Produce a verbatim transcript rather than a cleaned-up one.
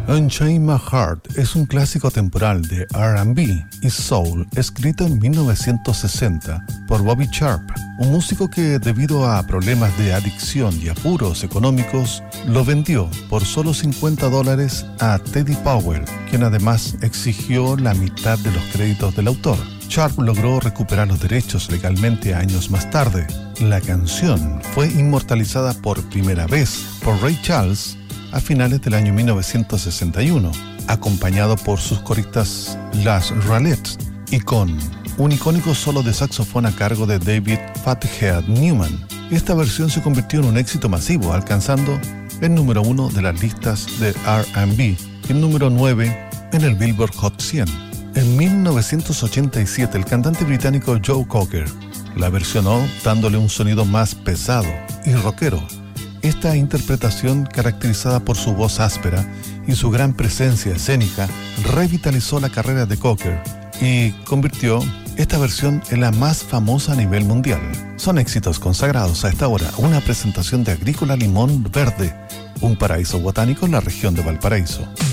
Unchain My Heart es un clásico temporal de R and B y soul escrito en mil novecientos sesenta por Bobby Sharp, un músico que debido a problemas de adicción y apuros económicos lo vendió por solo cincuenta dólares a Teddy Powell, quien además exigió la mitad de los créditos del autor. Sharp logró recuperar los derechos legalmente años más tarde. La canción fue inmortalizada por primera vez por Ray Charles a finales del año mil novecientos sesenta y uno, acompañado por sus coristas Las Ralettes y con un icónico solo de saxofón a cargo de David Fathead Newman. Esta versión se convirtió en un éxito masivo, alcanzando el número uno de las listas de R and B y el número nueve en el Billboard Hot cien. En mil novecientos ochenta y siete, el cantante británico Joe Cocker la versionó dándole un sonido más pesado y rockero. Esta interpretación, caracterizada por su voz áspera y su gran presencia escénica, revitalizó la carrera de Cocker y convirtió esta versión en la más famosa a nivel mundial. Son éxitos consagrados a esta hora, una presentación de Agrícola Limón Verde, un paraíso botánico en la región de Valparaíso.